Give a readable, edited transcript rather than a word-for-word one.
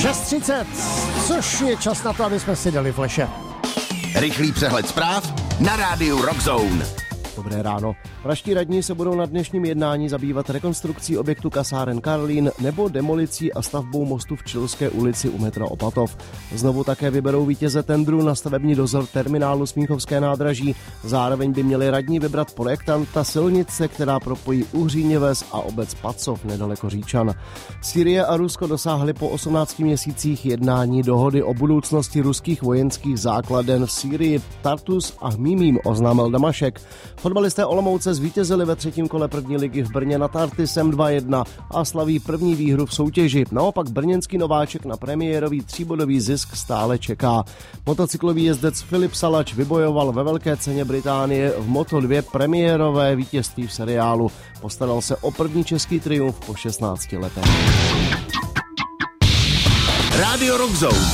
6:30, což je čas na to, aby jsme si dali fleše. Rychlý přehled zpráv na rádiu Rock Zone. Dobré ráno. Praští radní se budou na dnešním jednání zabývat rekonstrukcí objektu kasáren Karlín nebo demolicí a stavbou mostu v Čilské ulici u metra Opatov. Znovu také vyberou vítěze tendru na stavební dozor terminálu Smíchovské nádraží. Zároveň by měli radní vybrat projektanta silnice, která propojí Uhříněves a obec Pacov nedaleko Říčan. Sýrie a Rusko dosáhly po 18 měsících jednání dohody o budoucnosti ruských vojenských základen v Sýrii. Tartus a Hmímím, oznámil Damašek. Fotbalisté Olomouce zvítězili ve třetím kole první ligy v Brně nad Artisem 2-1 a slaví první výhru v soutěži. Naopak brněnský nováček na premiérový 3bodový zisk stále čeká. Motocyklový jezdec Filip Salač vybojoval ve velké ceně Británie v Moto2 premiérové vítězství v seriálu. Postaral se o první český triumf po 16 letech. Rádio Rock Zone.